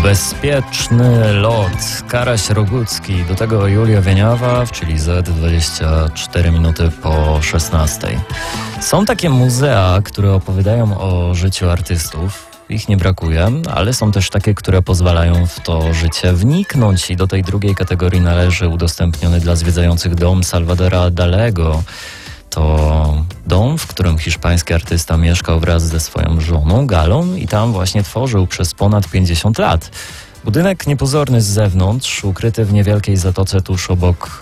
Bezpieczny lot. Karaś Rogucki, do tego Julia Wieniawa w Chili Z, 24 minuty po 16. Są takie muzea, które opowiadają o życiu artystów. Ich nie brakuje, ale są też takie, które pozwalają w to życie wniknąć i do tej drugiej kategorii należy udostępniony dla zwiedzających dom Salvadora Dalego. To dom, w którym hiszpański artysta mieszkał wraz ze swoją żoną Galą i tam właśnie tworzył przez ponad 50 lat. Budynek niepozorny z zewnątrz, ukryty w niewielkiej zatoce tuż obok,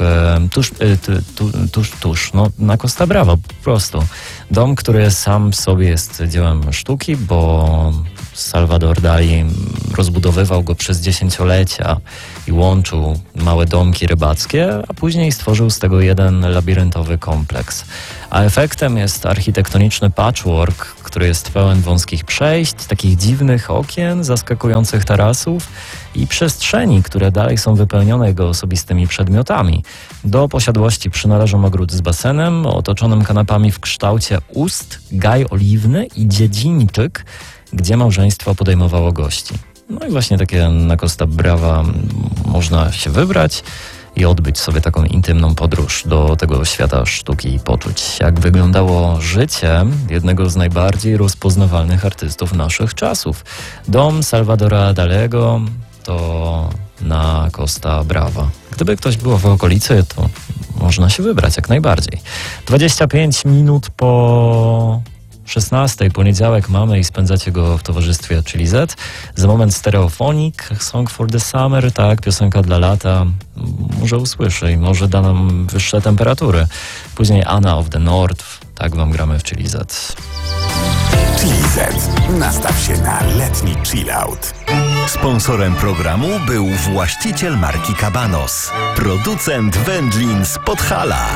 na Costa Brava po prostu. Dom, który sam w sobie jest dziełem sztuki, bo Salvador Dali rozbudowywał go przez dziesięciolecia i łączył małe domki rybackie, a później stworzył z tego jeden labiryntowy kompleks. A efektem jest architektoniczny patchwork, który jest pełen wąskich przejść, takich dziwnych okien, zaskakujących tarasów i przestrzeni, które dalej są wypełnione jego osobistymi przedmiotami. Do posiadłości przynależą ogród z basenem, otoczonym kanapami w kształcie ust, gaj oliwny i dziedzińczyk, gdzie małżeństwo podejmowało gości. No i właśnie takie na Costa Brava można się wybrać i odbyć sobie taką intymną podróż do tego świata sztuki i poczuć, jak wyglądało życie jednego z najbardziej rozpoznawalnych artystów naszych czasów. Dom Salvadora Dalego to na Costa Brava. Gdyby ktoś był w okolicy, to można się wybrać jak najbardziej. 25 minut po 16, poniedziałek mamy i spędzacie go w towarzystwie Chili Z. Za moment Stereophonic, Song for the Summer, tak, piosenka dla lata. Może usłyszy i może da nam wyższe temperatury. Później Anna of the North, tak wam gramy w Chili Z. Chili Z. Nastaw się na letni chillout. Sponsorem programu był właściciel marki Cabanos, producent wędlin z Podhala.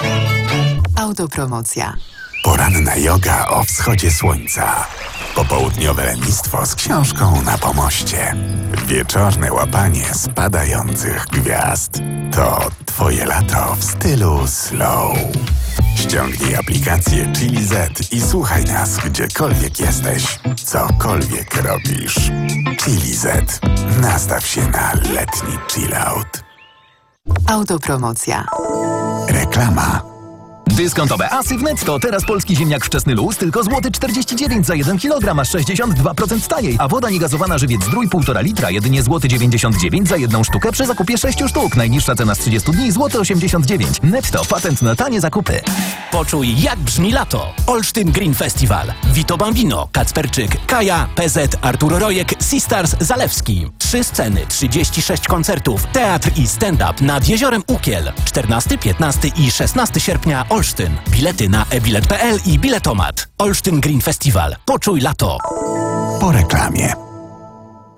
Autopromocja. Poranna joga o wschodzie słońca. Popołudniowe lenistwo z książką na pomoście. Wieczorne łapanie spadających gwiazd. To twoje lato w stylu slow. Ściągnij aplikację Chili Z i słuchaj nas gdziekolwiek jesteś, cokolwiek robisz. Chili Z. Nastaw się na letni chillout. Autopromocja. Reklama. Dyskontowe Asy w Netto. Teraz polski ziemniak wczesny luz tylko złoty 49 za 1 kg, aż 62% taniej. A woda niegazowana Żywiec Zdrój 1,5 litra, jedynie złoty 99 za 1 sztukę przy zakupie 6 sztuk. Najniższa cena z 30 dni złoty 89. Netto, patent na tanie zakupy. Poczuj, jak brzmi lato. Olsztyn Green Festival. Vito Bambino, Kacperczyk, Kaja, PZ, Artur Rojek, Sistars, Zalewski. 3 sceny, 36 koncertów, teatr i stand-up nad Jeziorem Ukiel. 14, 15 i 16 sierpnia Olsztyn. Bilety na ebilet.pl i Biletomat. Olsztyn Green Festival. Poczuj lato. Po reklamie.